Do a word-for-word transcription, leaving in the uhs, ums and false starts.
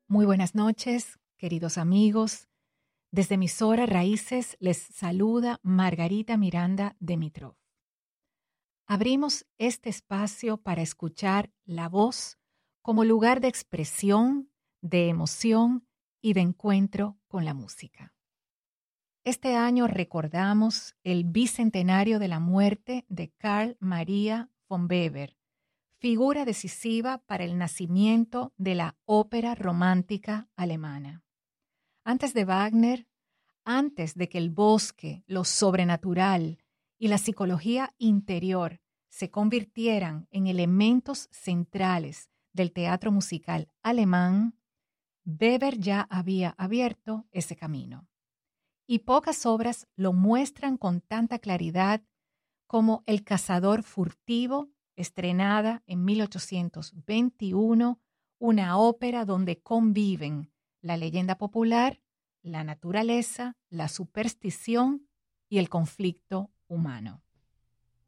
Muy buenas noches, queridos amigos. Desde Emisora Raíces les saluda Margarita Miranda Dimitrov. Abrimos este espacio para escuchar la voz como lugar de expresión, de emoción y de encuentro con la música. Este año recordamos el bicentenario de la muerte de Carl Maria von Weber, figura decisiva para el nacimiento de la ópera romántica alemana. Antes de Wagner, antes de que el bosque, lo sobrenatural y la psicología interior se convirtieran en elementos centrales del teatro musical alemán, Weber ya había abierto ese camino. Y pocas obras lo muestran con tanta claridad como El cazador furtivo, estrenada en mil ochocientos veintiuno, una ópera donde conviven la leyenda popular, la naturaleza, la superstición y el conflicto humano.